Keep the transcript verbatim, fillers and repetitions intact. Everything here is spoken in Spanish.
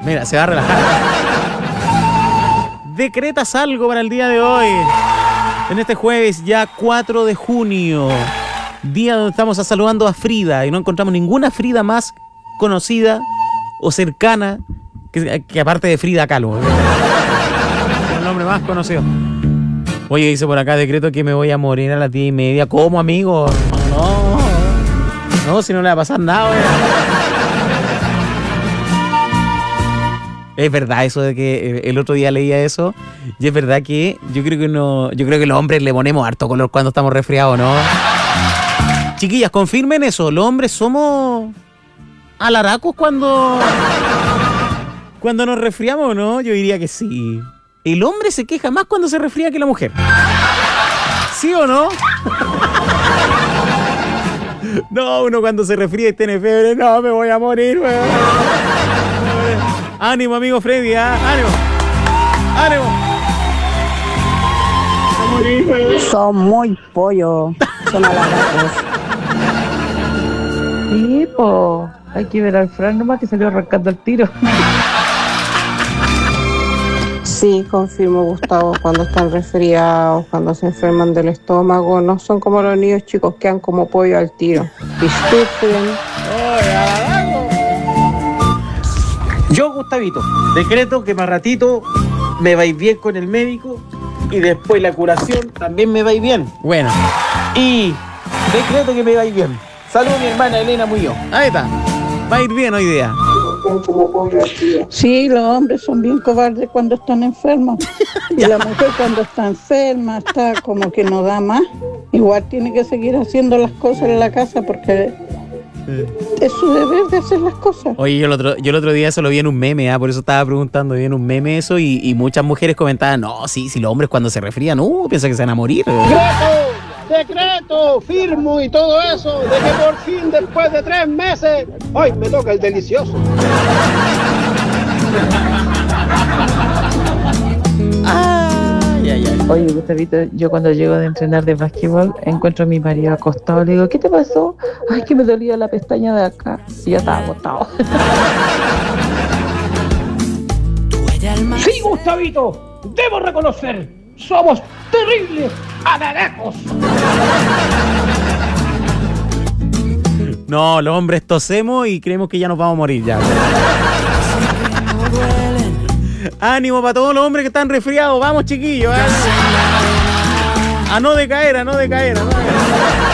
Mira, se va a relajar. ¿Decretas algo para el día de hoy? En este jueves, ya cuatro de junio. Día donde estamos saludando a Frida. Y no encontramos ninguna Frida más conocida o cercana que, que aparte de Frida Kahlo. El nombre más conocido. Oye, dice por acá, decreto que me voy a morir a las diez y media. ¿Cómo, amigo? No, no, si no le va a pasar nada, güey. Es verdad eso de que el otro día leía eso. Y es verdad que yo creo que no, yo creo que los hombres le ponemos harto color cuando estamos resfriados, ¿no? Chiquillas, confirmen eso. Los hombres somos alaracos cuando cuando nos resfriamos, ¿no? Yo diría que sí. El hombre se queja más cuando se resfría que la mujer. ¿Sí o no? No, uno cuando se resfría y tiene fiebre, no, me voy a morir, weón. Ánimo, amigo Freddy, ¿eh? Ánimo. Ánimo. A morir, weón. Son muy pollos. Son alaracos. Sí, po. Hay que ver al Fran nomás que salió arrancando el tiro. Sí, confirmo, Gustavo, cuando están resfriados, cuando se enferman del estómago, no son como los niños chicos que quedan como pollo al tiro. Y sufren. Yo, Gustavito, decreto que más ratito me vais bien con el médico y después la curación también me vais bien. Bueno. Y decreto que me vais bien. Saludos a mi hermana Elena Muñoz. Ahí está. Va a ir bien hoy día. Sí, los hombres son bien cobardes cuando están enfermos. Y la mujer cuando está enferma, está como que no da más. Igual tiene que seguir haciendo las cosas en la casa porque es su deber de hacer las cosas. Oye, yo el otro, yo el otro día eso lo vi en un meme, ¿eh? Por eso estaba preguntando, vi en un meme eso y, y muchas mujeres comentaban, no, sí, si los hombres cuando se resfrían, no, piensan que se van a morir. ¡Decreto! ¡Decreto! ¡Firmo y todo eso! De que por fin, después de tres meses, hoy me toca el delicioso. Ay, ay, ay. Oye, Gustavito, yo cuando llego de entrenar de básquetbol encuentro a mi marido acostado. Le digo, ¿qué te pasó? Ay, que me dolía la pestaña de acá. Y ya estaba acostado. Sí, Gustavito, debo reconocer, somos terribles alaracos. No, los hombres tosemos y creemos que ya nos vamos a morir ya. Ánimo para todos los hombres que están resfriados. Vamos, chiquillos. ¿eh? A no decaer, a no decaer, a no decaer.